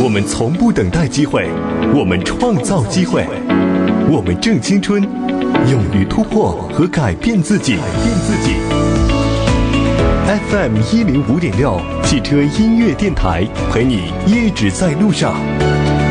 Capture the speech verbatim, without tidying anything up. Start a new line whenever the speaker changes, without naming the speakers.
我们从不等待机会，我们创造机会，我们正青春，勇于突破和改变自己。改变自己。F M 一零五点六汽车音乐电台，陪你一直在路上。